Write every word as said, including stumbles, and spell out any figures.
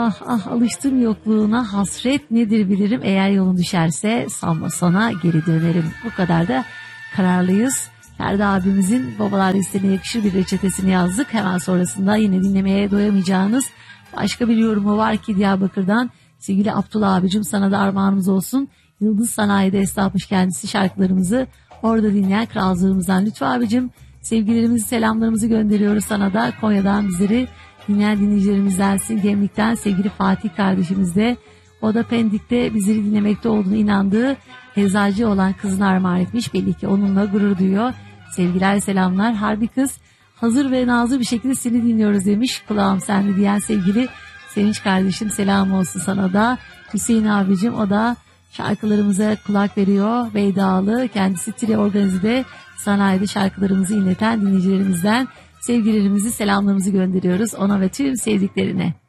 Ah ah alıştım yokluğuna hasret nedir bilirim, eğer yolun düşerse sanma sana geri dönerim. Bu kadar da kararlıyız. Ferdi abimizin Babalar Listesi'ne yakışır bir reçetesini yazdık. Hemen sonrasında yine dinlemeye doyamayacağınız başka bir yorumu var ki Diyarbakır'dan. Sevgili Abdullah abicim, sana da armağanımız olsun. Yıldız Sanayi'de esnafmış kendisi, şarkılarımızı orada dinleyen kralcılığımızdan. Lütfü abicim, sevgilerimizi, selamlarımızı gönderiyoruz sana da. Konya'dan bizleri dinleyen dinleyicilerimizdensin. Gemlik'ten sevgili Fatih kardeşimiz de, o da Pendik'te bizleri dinlemekte olduğunu inandığı eczacı olan kızına armağan etmiş. Belli ki onunla gurur duyuyor. Sevgiler, selamlar. Harbi kız, hazır ve nazır bir şekilde seni dinliyoruz demiş. Kulağım sende diyen sevgili Sevinç kardeşim, selam olsun sana da. Hüseyin abicim, o da şarkılarımıza kulak veriyor. Beydalı, kendisi Tire Organize'de sanayide şarkılarımızı inleten dinleyicilerimizden sevgilerimizi, selamlarımızı gönderiyoruz ona ve tüm sevdiklerine.